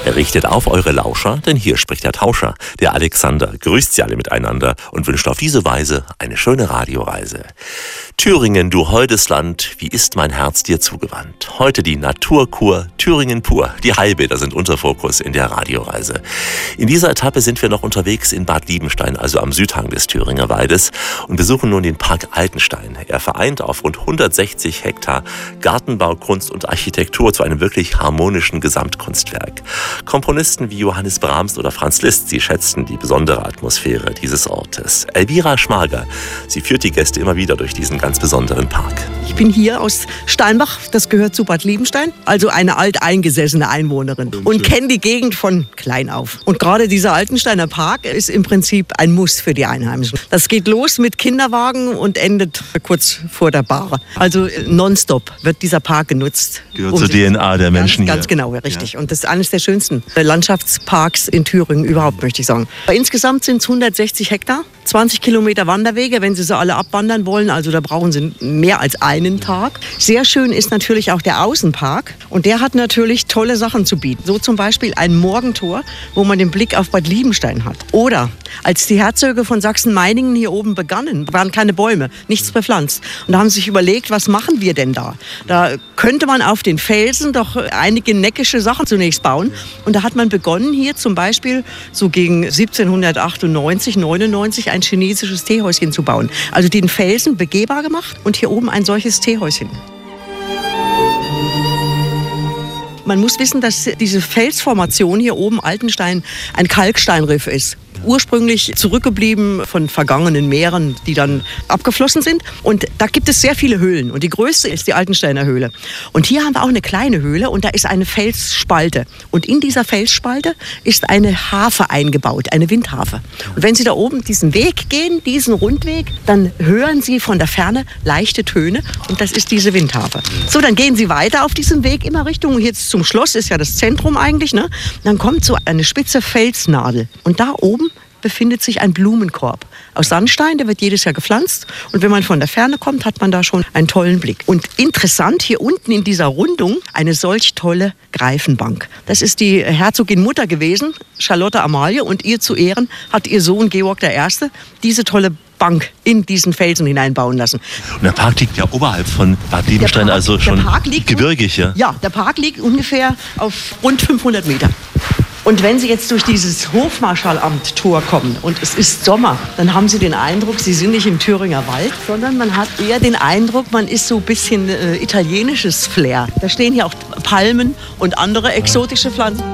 Richtet auf eure Lauscher, denn hier spricht der Tauscher, der Alexander, grüßt sie alle miteinander und wünscht auf diese Weise eine schöne Radioreise. Thüringen, du holdes Land, wie ist mein Herz dir zugewandt? Heute die Naturkur Thüringen pur. Die Heilbäder sind unser Fokus in der Radioreise. In dieser Etappe sind wir noch unterwegs in Bad Liebenstein, also am Südhang des Thüringer Waldes, und besuchen nun den Park Altenstein. Er vereint auf rund 160 Hektar Gartenbau, Kunst und Architektur zu einem wirklich harmonischen Gesamtkunstwerk. Komponisten wie Johannes Brahms oder Franz Liszt, sie schätzen die besondere Atmosphäre dieses Ortes. Elvira Schmager, sie führt die Gäste immer wieder durch diesen ganz besonderen Park. Ich bin hier aus Steinbach, das gehört zu Bad Liebenstein, also eine alteingesessene Einwohnerin und kenne die Gegend von klein auf. Und gerade dieser Altensteiner Park ist im Prinzip ein Muss für die Einheimischen. Das geht los mit Kinderwagen und endet kurz vor der Bar. Also nonstop wird dieser Park genutzt. Gehört zur DNA der Menschen hier. Ganz genau, richtig. Ja. Und das ist eines der schönsten Landschaftsparks in Thüringen überhaupt, möchte ich sagen. Insgesamt sind es 160 Hektar. 20 Kilometer Wanderwege, wenn Sie sie alle abwandern wollen. Also da brauchen Sie mehr als einen Tag. Sehr schön ist natürlich auch der Außenpark. Und der hat natürlich tolle Sachen zu bieten. So zum Beispiel ein Morgentor, wo man den Blick auf Bad Liebenstein hat. Oder als die Herzöge von Sachsen-Meiningen hier oben begannen, waren keine Bäume, nichts bepflanzt. Und da haben sie sich überlegt, was machen wir denn da? Da könnte man auf den Felsen doch einige neckische Sachen zunächst bauen. Und da hat man begonnen, hier zum Beispiel so gegen 1798, 99 ein chinesisches Teehäuschen zu bauen. Also den Felsen begehbar gemacht und hier oben ein solches Teehäuschen. Man muss wissen, dass diese Felsformation hier oben, Altenstein, ein Kalksteinriff ist. Ursprünglich zurückgeblieben von vergangenen Meeren, die dann abgeflossen sind. Und da gibt es sehr viele Höhlen. Und die größte ist die Altensteiner Höhle. Und hier haben wir auch eine kleine Höhle und da ist eine Felsspalte. Und in dieser Felsspalte ist eine Harfe eingebaut, eine Windharfe. Und wenn Sie da oben diesen Weg gehen, diesen Rundweg, dann hören Sie von der Ferne leichte Töne und das ist diese Windharfe. So, dann gehen Sie weiter auf diesem Weg immer Richtung, jetzt zum Schloss ist ja das Zentrum eigentlich, ne? Dann kommt so eine spitze Felsnadel und da oben befindet sich ein Blumenkorb aus Sandstein, der wird jedes Jahr gepflanzt und wenn man von der Ferne kommt, hat man da schon einen tollen Blick. Und interessant, hier unten in dieser Rundung eine solch tolle Greifenbank. Das ist die Herzogin Mutter gewesen, Charlotte Amalie, und ihr zu Ehren hat ihr Sohn Georg I. diese tolle Bank in diesen Felsen hineinbauen lassen. Und der Park liegt ja oberhalb von Bad Liebenstein, also schon gebirgig. Ja, der Park liegt ungefähr auf rund 500 Meter. Und wenn Sie jetzt durch dieses Hofmarschallamt-Tor kommen und es ist Sommer, dann haben Sie den Eindruck, Sie sind nicht im Thüringer Wald, sondern man hat eher den Eindruck, man ist so ein bisschen italienisches Flair. Da stehen hier auch Palmen und andere exotische Pflanzen.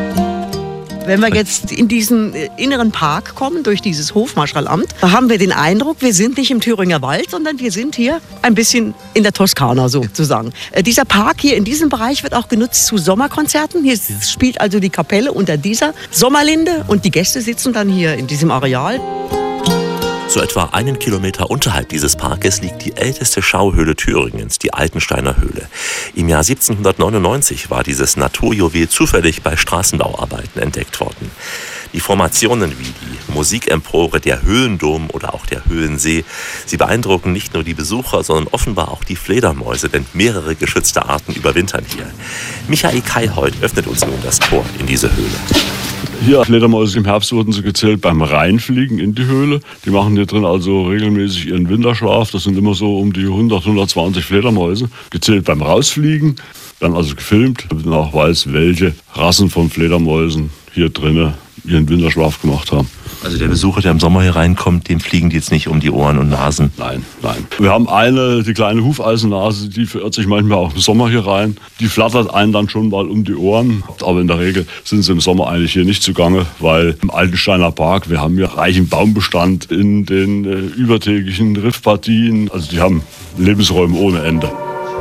Wenn wir jetzt in diesen inneren Park kommen, durch dieses Hofmarschallamt, da haben wir den Eindruck, wir sind nicht im Thüringer Wald, sondern wir sind hier ein bisschen in der Toskana sozusagen. Dieser Park hier in diesem Bereich wird auch genutzt zu Sommerkonzerten. Hier spielt also die Kapelle unter dieser Sommerlinde und die Gäste sitzen dann hier in diesem Areal. So etwa 1 Kilometer unterhalb dieses Parkes liegt die älteste Schauhöhle Thüringens, die Altensteiner Höhle. Im Jahr 1799 war dieses Naturjuwel zufällig bei Straßenbauarbeiten entdeckt worden. Die Formationen wie die Musikempore, der Höhlendom oder auch der Höhlensee, sie beeindrucken nicht nur die Besucher, sondern offenbar auch die Fledermäuse, denn mehrere geschützte Arten überwintern hier. Michael Kaihold öffnet uns nun das Tor in diese Höhle. Hier Fledermäuse im Herbst wurden sie gezählt beim Reinfliegen in die Höhle. Die machen hier drin also regelmäßig ihren Winterschlaf. Das sind immer so um die 100, 120 Fledermäuse. Gezählt beim Rausfliegen, dann also gefilmt, damit man auch weiß, welche Rassen von Fledermäusen hier drinnen ihren Winterschlaf gemacht haben. Also der Besucher, der im Sommer hier reinkommt, dem fliegen die jetzt nicht um die Ohren und Nasen? Nein. Wir haben die kleine Hufeisennase, die verirrt sich manchmal auch im Sommer hier rein. Die flattert einen dann schon mal um die Ohren. Aber in der Regel sind sie im Sommer eigentlich hier nicht zugange, weil im Altensteiner Park, wir haben hier reichen Baumbestand in den übertägigen Riffpartien. Also die haben Lebensräume ohne Ende.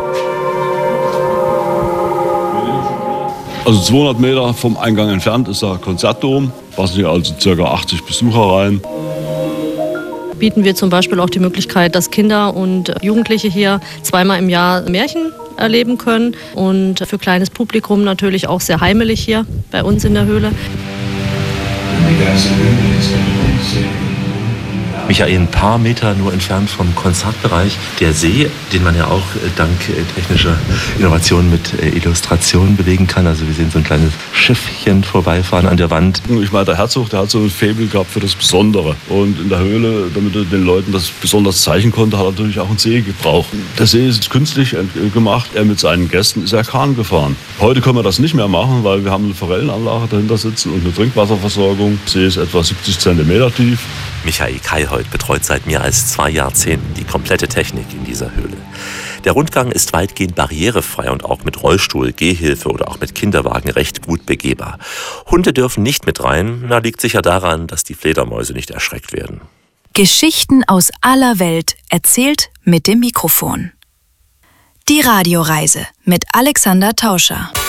Also 200 Meter vom Eingang entfernt ist der Konzertdom. Passen hier also ca. 80 Besucher rein. Bieten wir zum Beispiel auch die Möglichkeit, dass Kinder und Jugendliche hier zweimal im Jahr Märchen erleben können. Und für kleines Publikum natürlich auch sehr heimelig hier bei uns in der Höhle. Michael, ein paar Meter nur entfernt vom Konzertbereich, der See, den man ja auch dank technischer Innovationen mit Illustrationen bewegen kann. Also wir sehen so ein kleines Schiffchen vorbeifahren an der Wand. Ich meine, der Herzog, der hat so ein Faible gehabt für das Besondere. Und in der Höhle, damit er den Leuten das besonders zeichnen konnte, hat er natürlich auch einen See gebraucht. Der See ist künstlich gemacht. Er mit seinen Gästen ist Kahn gefahren. Heute können wir das nicht mehr machen, weil wir haben eine Forellenanlage dahinter sitzen und eine Trinkwasserversorgung. Der See ist etwa 70 cm tief. Michael Kaihold betreut seit mehr als 2 Jahrzehnten die komplette Technik in dieser Höhle. Der Rundgang ist weitgehend barrierefrei und auch mit Rollstuhl, Gehhilfe oder auch mit Kinderwagen recht gut begehbar. Hunde dürfen nicht mit rein, na, liegt sicher daran, dass die Fledermäuse nicht erschreckt werden. Geschichten aus aller Welt erzählt mit dem Mikrofon. Die Radioreise mit Alexander Tauscher.